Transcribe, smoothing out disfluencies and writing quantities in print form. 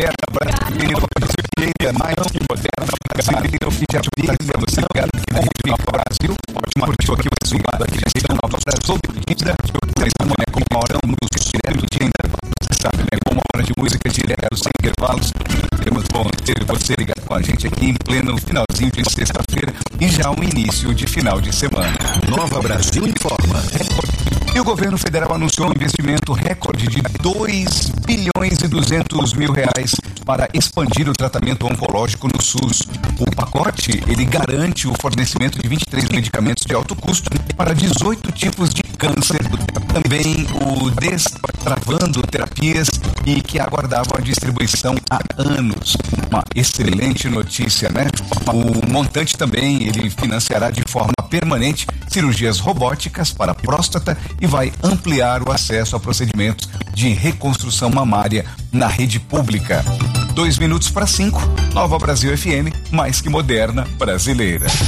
mais que moderna brasileira, que já utiliza você ligado aqui na Rede Vital Brasil. Ótima curtiu aqui o resultado aqui já está na das outras como uma hora música direto de ainda, você sabe, né? Com uma hora de música direto, sem intervalos. Temos bom ter você ligado com a gente aqui em pleno finalzinho de sexta-feira e já o início de final de semana. Nova Brasil informa. E o governo federal anunciou um investimento recorde de 2 bilhões e 200 mil reais para expandir o tratamento oncológico no SUS. O pacote, ele garante o fornecimento de 23 medicamentos de alto custo para 18 tipos de câncer, também o destravando terapias e que aguardavam a distribuição há anos. Uma excelente notícia, né? O montante também, ele financiará de forma permanente cirurgias robóticas para próstata e vai ampliar o acesso a procedimentos de reconstrução mamária na rede pública. 2 minutos para 5, Nova Brasil FM, mais que moderna, brasileira.